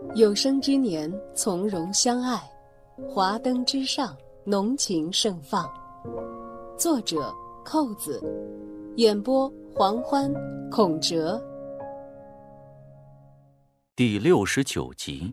有生之年，从容相爱，华灯之上，浓情盛放。作者：扣子，演播：黄欢、孔哲。 第69集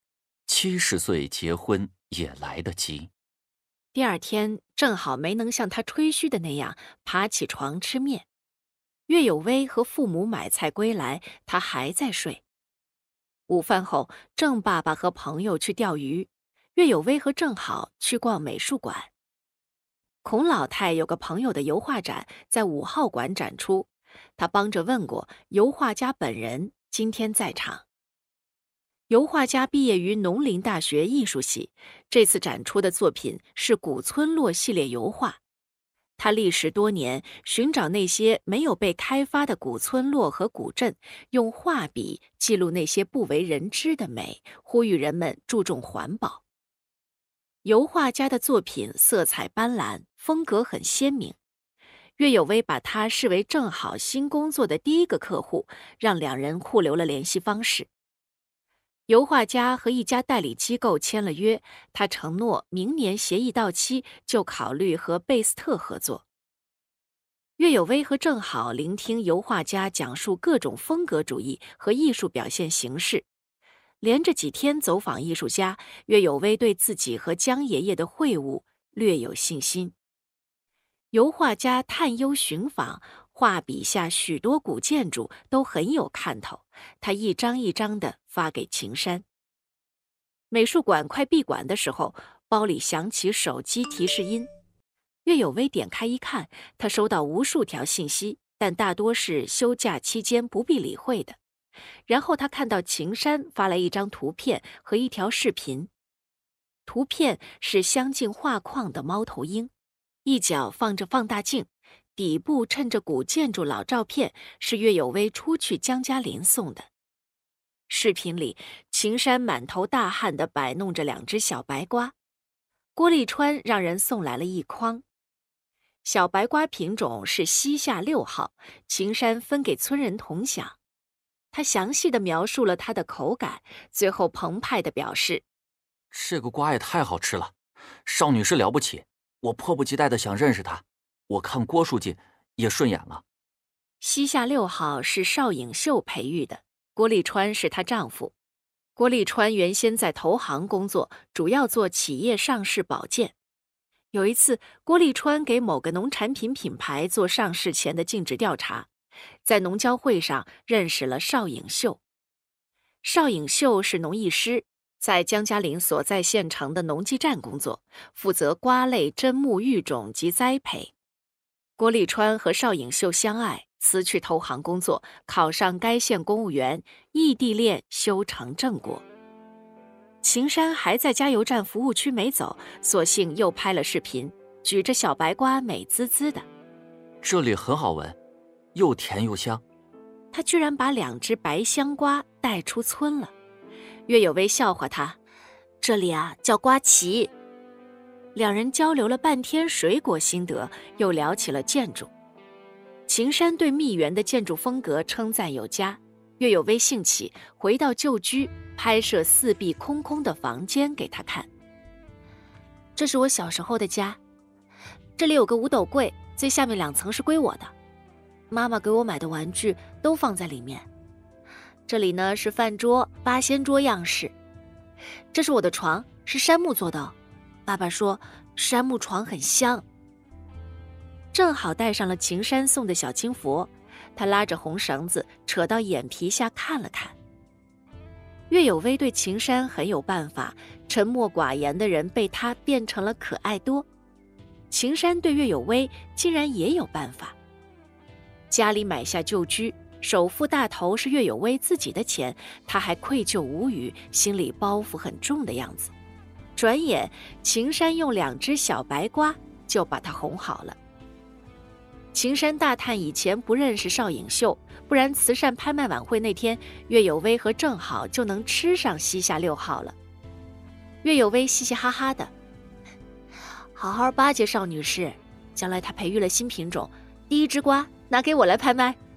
，70岁结婚也来得及。 第二天正好没能像他吹嘘的那样爬起床吃面。岳有薇和父母买菜归来，他还在睡。午饭后，郑爸爸和朋友去钓鱼，岳有薇和郑好去逛美术馆。孔老太有个朋友的油画展在5号馆展出，他帮着问过油画家本人，今天在场。油画家毕业于农林大学艺术系，这次展出的作品是古村落系列油画。他历时多年，寻找那些没有被开发的古村落和古镇，用画笔记录那些不为人知的美，呼吁人们注重环保。油画家的作品色彩斑斓，风格很鲜明。岳有薇把他视为正好新工作的第一个客户，让两人互留了联系方式。油画家和一家代理机构签了约，他承诺明年协议到期就考虑和贝斯特合作。岳有薇和郑好聆听油画家讲述各种风格主义和艺术表现形式，连着几天走访艺术家，岳有薇对自己和江爷爷的会晤略有信心。油画家探幽寻访，画笔下许多古建筑都很有看头，他一张一张地发给秦山。美术馆快闭馆的时候，包里响起手机提示音。岳有薇点开一看，他收到无数条信息，但大多是休假期间不必理会的。然后他看到秦山发来一张图片和一条视频。图片是相近画框的猫头鹰，一角放着放大镜，底部衬着古建筑老照片，是岳有薇出去江嘉林送的。视频里，秦山满头大汗地摆弄着2只小白瓜，郭立川让人送来了一筐。小白瓜品种是西夏6号，秦山分给村人同享。他详细地描述了它的口感，最后澎湃地表示： 这个瓜也太好吃了，邵女士了不起，我迫不及待地想认识她，我看郭书记也顺眼了。 西夏6号是邵颖秀培育的，郭立川是她丈夫。郭立川原先在投行工作，主要做企业上市保荐。有一次，郭立川给某个农产品品牌做上市前的尽职调查，在农交会上认识了邵颖秀。邵颖秀是农艺师，在江嘉林所在县城的农技站工作，负责瓜类砧木育种及栽培。郭立川和邵颖秀相爱，辞去投行工作，考上该县公务员，异地恋修成正果。秦山还在加油站服务区没走，索性又拍了视频，举着小白瓜美滋滋的。 这里很好闻，又甜又香。 他居然把2只白香瓜带出村了。岳有薇笑话他，这里啊叫瓜奇。两人交流了半天水果心得，又聊起了建筑。秦山对蜜园的建筑风格称赞有加，岳有薇兴起，回到旧居，拍摄4壁空空的房间给他看。这是我小时候的家，这里有个5斗柜，最下面2层是归我的，妈妈给我买的玩具都放在里面。这里呢是饭桌，8仙桌样式。这是我的床，是杉木做的哦，爸爸说杉木床很香。正好带上了秦山送的小金佛，他拉着红绳子扯到眼皮下看了看。岳有薇对秦山很有办法，沉默寡言的人被他变成了可爱多。秦山对岳有薇竟然也有办法。家里买下旧居，首付大头是岳有薇自己的钱，他还愧疚无语，心里包袱很重的样子。转眼秦山用2只小白瓜就把他哄好了。秦山大叹以前不认识邵颖秀，不然慈善拍卖晚会那天，岳有薇和郑好就能吃上西夏6号了。岳有薇嘻嘻哈哈的，好好巴结邵女士，将来她培育了新品种，第1只瓜拿给我来拍卖。